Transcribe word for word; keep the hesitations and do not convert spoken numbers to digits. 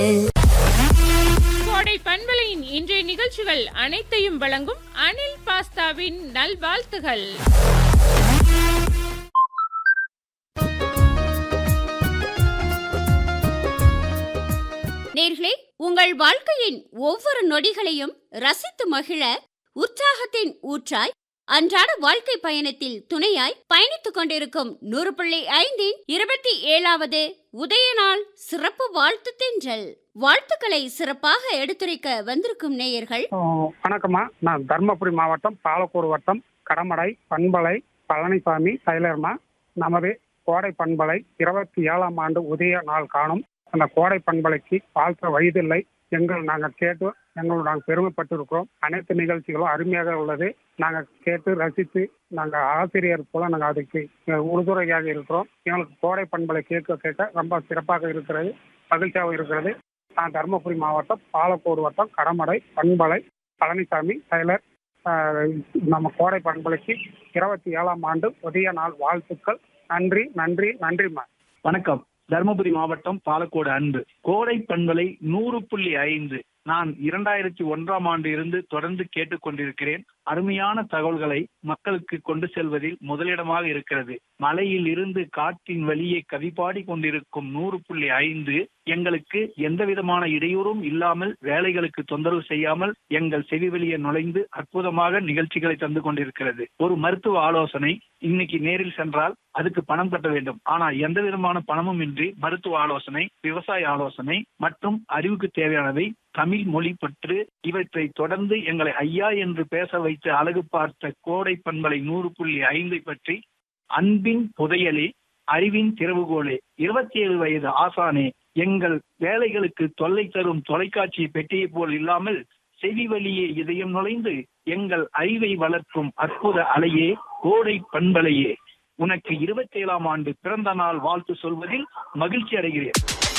கோடை பண்பலையின் இன்றைய நிகழ்ச்சிகள் அனைத்தையும் வழங்கும் அனில் பாஸ்தாவின் நல்வாழ்த்துகள். நேர்களே, உங்கள் வாழ்க்கையின் ஒவ்வொரு நொடிகளையும் ரசித்து மகிழ உற்சாகத்தின் ஊற்றாய் அன்றாட வாழ்க்கை பயணத்தில் துணையாய் பயணித்துக் கொண்டிருக்கும் நூறு புள்ளி ஐந்தின் இருபத்தி ஏழாவது உதய நாள் சிறப்பு வாழ்த்து தென்றல். வாழ்த்துக்களை சிறப்பாக எடுத்துரைக்க வந்திருக்கும் நேயர்கள். வணக்கம்மா, நான் தர்மபுரி மாவட்டம் பாலக்கோடு வட்டம் கடமடை பண்பலை பழனிசாமி டைலர்மா. நமது கோடை பண்பலை இருபத்தி ஏழாம் ஆண்டு உதய நாள் காணும் அந்த கோடை பண்பலைக்கு வாழ்த்த வயதில்லை. எங்கள் நாங்கள் கேட்டு எங்கள் நாங்கள் பெருமைப்பட்டு இருக்கிறோம். அனைத்து நிகழ்ச்சிகளும் அருமையாக உள்ளது. நாங்கள் கேட்டு ரசித்து நாங்கள் ஆசிரியர் போல நாங்கள் அதுக்கு உறுதுணையாக இருக்கிறோம். எங்களுக்கு கோடை பண்பலை கேட்க கேட்க ரொம்ப சிறப்பாக இருக்கிறது, மகிழ்ச்சியாக இருக்கிறது. நான் தருமபுரி மாவட்டம் பாலக்கோடு வட்டம் கடமடை பண்பலை பழனிசாமி டைலர். நம்ம கோடை பண்பலைக்கு இருபத்தி ஏழாம் ஆண்டு உதய நாள் வாழ்த்துக்கள். நன்றி நன்றி நன்றிம்மா. வணக்கம். தருமபுரி மாவட்டம் பாலக்கோடு அன்பு கோடை பண்பலை நூறு புள்ளி ஐந்து. நான் இரண்டாயிரத்தி ஒன்றாம் ஆண்டு இருந்து தொடர்ந்து கேட்டுக்கொண்டிருக்கிறேன். அருமையான தகவல்களை மக்களுக்கு கொண்டு செல்வதில் முதலிடமாக இருக்கிறது. மலையில் இருந்து காற்றின் வழியே கவிபாடி கொண்டிருக்கும் நூறு புள்ளி ஐந்து எங்களுக்கு எந்த விதமான இடையூறும் இல்லாமல், வேலைகளுக்கு தொந்தரவு செய்யாமல் எங்கள் செவி வெளியே நுழைந்து அற்புதமாக நிகழ்ச்சிகளை தந்து கொண்டிருக்கிறது. ஒரு மருத்துவ ஆலோசனை இன்னைக்கு நேரில் சென்றால் அதுக்கு பணம் கட்ட வேண்டும். ஆனா எந்த விதமான பணமும் இன்றி மருத்துவ ஆலோசனை, விவசாய ஆலோசனை மற்றும் அறிவுக்கு தேவையானவை, தமிழ் மொழி பற்று, இவற்றை தொடர்ந்து எங்களை ஐயா என்று பேச வைத்து அழகு பார்த்த கோடை பண்பலை நூறு புள்ளி ஐந்தை பற்றி, அன்பின் புதையலே, அறிவின் திறவுகோலே, இருபத்தி ஏழு வயது ஆசானே, எங்கள் வேலைகளுக்கு தொல்லை தரும் தொலைக்காட்சி பெட்டியை போல் இல்லாமல் செவி வழியே இதயம் நுழைந்து எங்கள் அறிவை வளர்க்கும் அற்புத அலையே கோடை பண்பலையே, உனக்கு இருபத்தி ஏழாம் ஆண்டு பிறந்த நாள் வாழ்த்து சொல்வதில் மகிழ்ச்சி அடைகிறேன்.